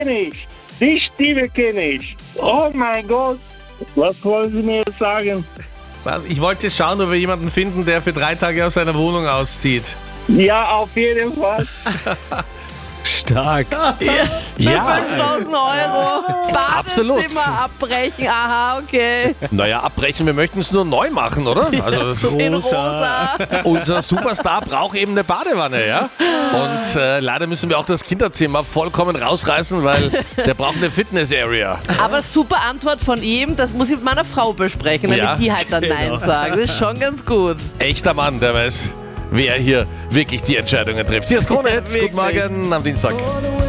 kenne ich. Die Stimme kenne ich. Oh mein Gott. Was wollen Sie mir jetzt sagen? Ich wollte schauen, ob wir jemanden finden, der für 3 Tage aus seiner Wohnung auszieht. Ja, auf jeden Fall. Stark. Für 5.000 Euro. Absolut. Badezimmer abbrechen. Aha, okay. Naja, abbrechen, wir möchten es nur neu machen, oder? Also In rosa. unser Superstar braucht eben eine Badewanne, ja? Und leider müssen wir auch das Kinderzimmer vollkommen rausreißen, weil der braucht eine Fitness-Area. Aber super Antwort von ihm. Das muss ich mit meiner Frau besprechen, damit Ja. die halt dann Nein sagt. Das ist schon ganz gut. Echter Mann, der weiß, wer hier wirklich die Entscheidungen trifft. Hier ist Krone Hits. Guten Morgen am Dienstag.